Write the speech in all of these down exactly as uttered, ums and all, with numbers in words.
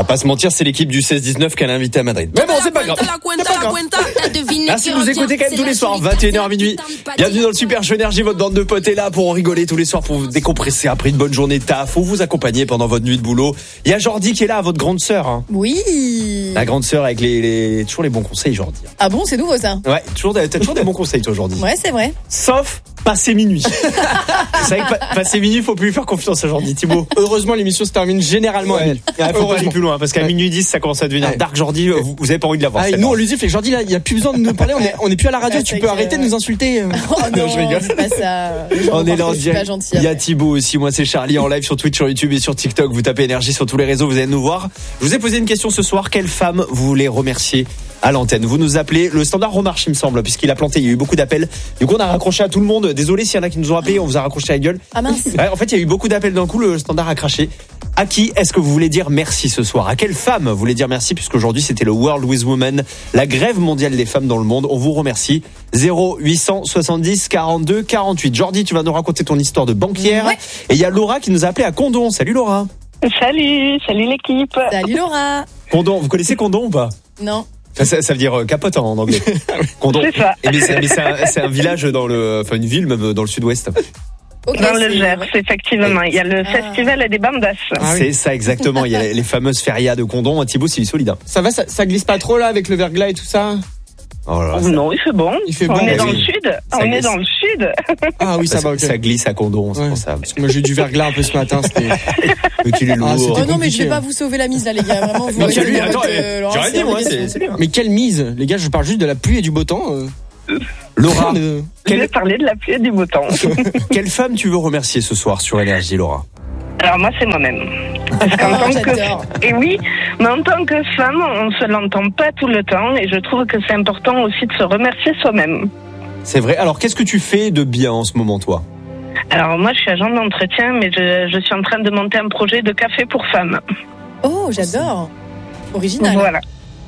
Pas se mentir, c'est l'équipe du seize dix-neuf qu'elle a invité à Madrid. Mais bon, c'est pas grave. C'est pas grave. Merci de nous écouter quand même tous les soirs, vingt et une heures à minuit. Bienvenue dans le Super Show Énergie, votre bande de potes est là pour rigoler tous les soirs, pour vous décompresser après une bonne journée de taf, ou vous accompagner pendant votre nuit de boulot. Il y a Jordi qui est là, votre grande sœur. Hein. Oui. La grande sœur avec les, les, toujours les bons conseils, Jordi. Ah bon, c'est nouveau ça? Ouais, toujours, t'as toujours des bons conseils, toi, Jordi. Ouais, c'est vrai. Sauf passer minuit. C'est vrai que passer minuit, faut plus lui faire confiance à Jordi, Thibaut. Heureusement, l'émission se termine généralement ouais. à minuit. Il faut pas aller plus loin, parce qu'à ouais. minuit dix, ça commence à devenir ouais. dark. Jordi, vous, vous avez pas envie de l'avoir. Ah, nous, on lui dit, fait Jordi, là, il y a plus besoin de nous parler, on est, on est plus à la radio, ah, tu peux arrêter de nous insulter. Oh non, je rigole. C'est pas ça. On est là en direct. Il y a Thibaut aussi, moi c'est Charlie en live sur Twitch, sur YouTube et sur TikTok. Vous tapez Énergie sur tous les réseaux, vous allez nous voir. Je vous ai posé une question ce soir, quelle femme vous voulez remercier à l'antenne? Vous nous appelez, le standard remarche il me semble, puisqu'il a planté, il y a eu beaucoup d'appels. Du coup on a raccroché à tout le monde. Désolé s'il y en a qui nous ont appelé, on vous a raccroché la gueule. Ah mince. Ouais, en fait il y a eu beaucoup d'appels d'un coup, le standard a craché. À qui est-ce que vous voulez dire merci ce soir? À quelle femme vous voulez dire merci, puisqu'aujourd'hui c'était le World with Women, la grève mondiale des femmes dans le monde. On vous remercie. Zéro huit cent soixante-dix quarante-deux quarante-huit. Jordi, tu vas nous raconter ton histoire de banquière. Ouais. Et il y a Laura qui nous a appelé à Condon. Salut Laura. Salut, salut l'équipe. Salut Laura. Condon, vous connaissez Condon ou pas? Non. Ça, ça, ça veut dire capote en anglais. Condon. C'est ça. Et mais c'est, mais c'est, un, c'est un village dans le, enfin une ville même dans le sud-ouest. Okay, dans le Gers, effectivement. Il y a le ah. festival des bandas. Ah, oui. C'est ça, exactement. Il y a les fameuses férias de Condon. Thibaut, c'est solide. Ça va, ça, ça glisse pas trop là avec le verglas et tout ça? Oh là là, ça... Non, il fait bon. Il fait on bon. est bah dans oui. le sud. Ça on glisse. est dans le sud. Ah oui, ça, ça va. Okay. Ça glisse à Condon, c'est ouais. pour ça. Moi, j'ai eu du verglas un peu ce matin. C'était. Mais tu l'es lourd. Ah, oh non, mais je vais pas vous sauver la mise là, les gars. Vraiment, vous. Mais quelle lui, attends, euh, j'ai rien dit moi. C'est, c'est bien. Mais quelle mise, les gars. Je parle juste de la pluie et du beau temps. Euh... Laura, de... quelle... je vais parler de la pluie et du beau temps. Quelle femme tu veux remercier ce soir sur Énergie, Laura? Alors moi, c'est moi-même. Parce qu'en oh, tant que... Et oui, mais en tant que femme, on se l'entend pas tout le temps, et je trouve que c'est important aussi de se remercier soi-même. C'est vrai. Alors, qu'est-ce que tu fais de bien en ce moment, toi? Alors moi, je suis agent d'entretien, mais je, je suis en train de monter un projet de café pour femmes. Oh, j'adore. Original. Voilà.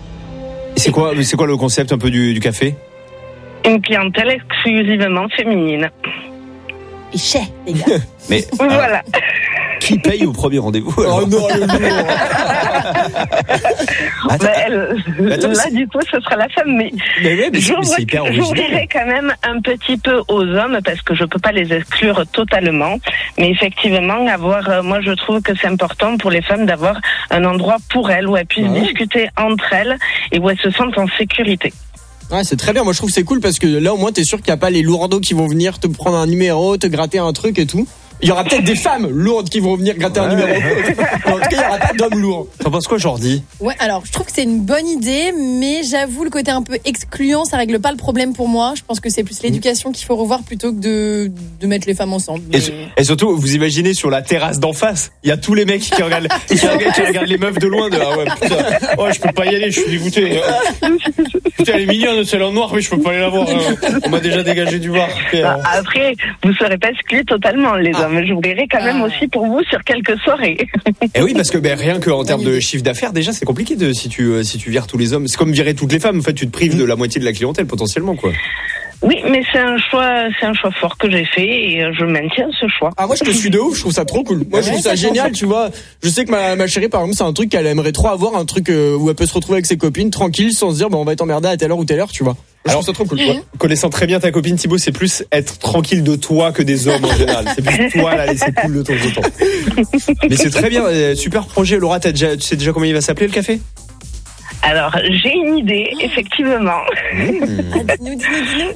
Et c'est quoi, c'est quoi le concept un peu du, du café? Une clientèle exclusivement féminine. Et chais, les gars. Mais voilà. Alors, qui paye au premier rendez-vous? Oh non, le lourd. Attends, bah, elle, attends, là, c'est... du coup, ce sera la femme. Mais, mais, ouais, mais j'ouvre, c'est hyper original. J'ouvrirai quand même un petit peu aux hommes parce que je peux pas les exclure totalement. Mais effectivement, avoir, euh, moi, je trouve que c'est important pour les femmes d'avoir un endroit pour elles où elles puissent ouais. discuter entre elles et où elles se sentent en sécurité. Ouais, c'est très bien. Moi, je trouve que c'est cool parce que là, au moins, t'es sûr qu'il n'y a pas les lourdeaux qui vont venir te prendre un numéro, te gratter un truc et tout. Il y aura peut-être des femmes lourdes qui vont venir gratter ouais. un numéro. En tout cas, il n'y aura pas d'hommes lourds. T'en penses quoi, Jordi? Ouais, alors, je trouve que c'est une bonne idée, mais j'avoue, le côté un peu excluant, ça règle pas le problème pour moi. Je pense que c'est plus l'éducation qu'il faut revoir plutôt que de, de mettre les femmes ensemble. Mais... Et, et surtout, vous imaginez sur la terrasse d'en face, il y a tous les mecs qui regardent, qui regardent, qui regardent les meufs de loin. De, ah ouais, putain, oh, je peux pas y aller, je suis dégoûté. Putain, elle est mignonne, celle en noir, mais je peux pas aller la voir. On m'a déjà dégagé du bar. Bah, après, vous serez pas exclus totalement, les hommes. Mais j'ouvrirai quand même ah. aussi pour vous sur quelques soirées. Et oui, parce que ben, rien qu'en termes de chiffre d'affaires, déjà, c'est compliqué de, si tu si tu vires tous les hommes. C'est comme virer toutes les femmes. En fait, tu te prives de la moitié de la clientèle potentiellement, quoi. Oui, mais c'est un choix, c'est un choix fort que j'ai fait et je maintiens ce choix. Ah moi je te suis de ouf, je trouve ça trop cool. Moi je trouve ça génial, tu vois. Je sais que ma, ma chérie par exemple c'est un truc qu'elle aimerait trop avoir, un truc euh, où elle peut se retrouver avec ses copines tranquille sans se dire bah on va être emmerdé à telle heure ou telle heure, tu vois. Je Alors, trouve ça trop cool. Ouais. Connaissant très bien ta copine Thibaut, c'est plus être tranquille de toi que des hommes en général. C'est plus toi la laisser cool de temps en temps. Mais c'est très bien, super projet. Laura, t'as déjà, tu sais déjà comment il va s'appeler le café? Alors j'ai une idée, effectivement. Mmh. Ah, dis-nous, dis-nous, dis-nous.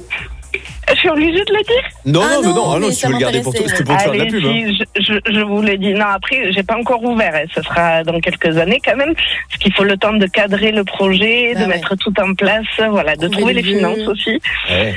Je suis obligée de le dire? Non, ah non, non, non, ah non, mais si tu veux le garder pour toi, ouais. c'est pour te faire de la pub. Si, hein. je, je, je vous l'ai dit. Non, après, j'ai pas encore ouvert. Ce sera dans quelques années quand même. Parce qu'il faut le temps de cadrer le projet, ah de ouais. mettre tout en place, voilà, de trouver les lieux. Finances aussi. Ouais.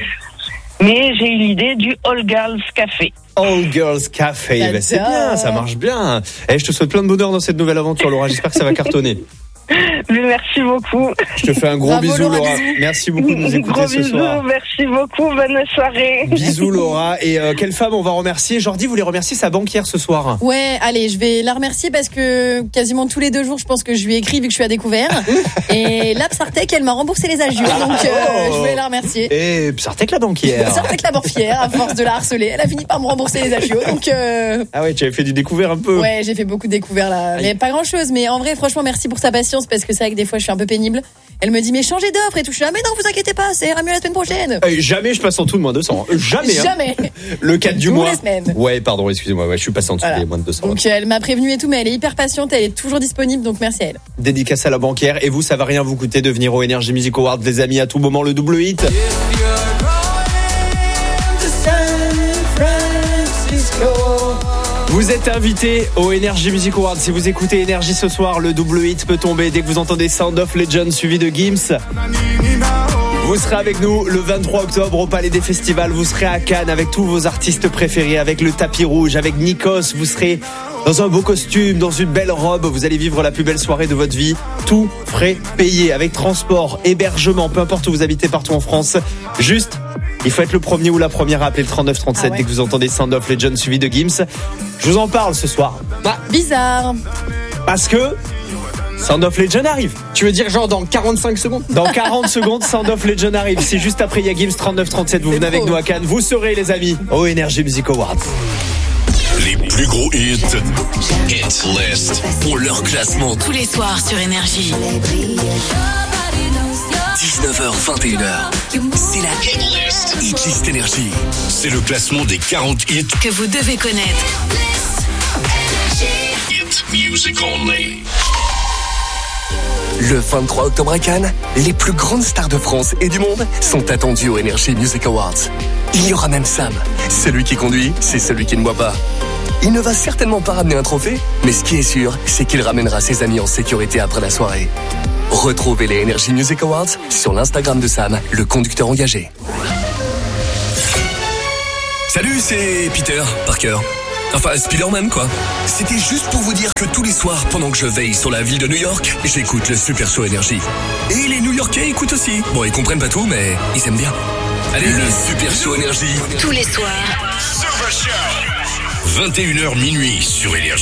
Mais j'ai eu l'idée du All Girls Café. All Girls Café, ben, c'est bien, ça marche bien. Et je te souhaite plein de bonheur dans cette nouvelle aventure, Laura. J'espère que ça va cartonner. Mais merci beaucoup. Je te fais un gros Bravo, bisou, Laura, Laura. bisous. Merci beaucoup de nous écouter Gros ce bisous, soir. merci beaucoup, bonne soirée. Bisous, Laura. Et euh, quelle femme on va remercier? Jordi voulait remercier sa banquière ce soir. Ouais, allez, je vais la remercier parce que quasiment tous les deux jours, je pense que je lui ai écrit vu que je suis à découvert. Et là, Psartec, elle m'a remboursé les agios, donc euh, Oh. je voulais la remercier. Et Psartec la banquière. Psartec la banquière, à force de la harceler, elle a fini par me rembourser les agios, donc euh, Ah ouais, tu avais fait du découvert un peu. ouais, j'ai fait beaucoup de découvertes là, mais pas grand chose. Mais en vrai, franchement, merci pour sa patience parce que c'est vrai que des fois, je suis un peu pénible. Elle me dit mais changez d'offre et tout. Je suis là mais non, vous inquiétez pas, ça ira mieux la semaine prochaine. Euh, jamais je passe en dessous de moins deux cents. Jamais. Hein. Jamais. Le quatre du Tous mois. les semaines. Ouais, pardon, excusez-moi. Ouais, je suis passé en dessous Voilà. des moins de deux cents. Donc elle m'a prévenue et tout, mais elle est hyper patiente, elle est toujours disponible, donc merci à elle. Dédicace à la banquière. Et vous, ça va rien vous coûter de venir au Energy Music Awards, les amis, à tout moment, le double hit. Vous êtes invité au Energy Music Awards. Si vous écoutez Energy ce soir, le double hit peut tomber dès que vous entendez Sound of Legend suivi de Gims. Vous serez avec nous le vingt-trois octobre au Palais des Festivals. Vous serez à Cannes avec tous vos artistes préférés, avec le tapis rouge, avec Nikos. Vous serez dans un beau costume, dans une belle robe. Vous allez vivre la plus belle soirée de votre vie. Tout frais payé, avec transport, hébergement, peu importe où vous habitez partout en France. Juste, il faut être le premier ou la première à appeler le trente-neuf trente-sept Ah ouais. dès que vous entendez Sound of Legend suivi de Gims. Je vous en parle ce soir. Bizarre. Parce que Sound of Legend arrive. Tu veux dire genre dans quarante-cinq secondes? Dans quarante secondes, Sound of Legend arrive. C'est juste après Yagims trente-neuf trente-sept. Vous C'est venez avec trop. nous à Cannes. Vous serez, les amis, au Energy Music Awards. Les plus gros hits, Hit List, ont leur classement. Tous les soirs sur Énergie. dix-neuf heures vingt et une heures. C'est la Hit List. Hit List Énergie. C'est le classement des quarante hits. Que vous devez connaître. Hit Music Only. Le vingt-trois octobre à Cannes, les plus grandes stars de France et du monde sont attendues au Energy Music Awards. Il y aura même Sam. Celui qui conduit, c'est celui qui ne boit pas. Il ne va certainement pas ramener un trophée, mais ce qui est sûr, c'est qu'il ramènera ses amis en sécurité après la soirée. Retrouvez les Energy Music Awards sur l'Instagram de Sam, le conducteur engagé. Salut, c'est Peter Parker. Enfin, Spider-Man, quoi. C'était juste pour vous dire que tous les soirs, pendant que je veille sur la ville de New York, j'écoute le Super Show Énergie. Et les New-Yorkais écoutent aussi. Bon, ils comprennent pas tout, mais ils aiment bien. Allez, le Super Show Énergie. Tous les soirs. vingt et une heures minuit sur Énergie.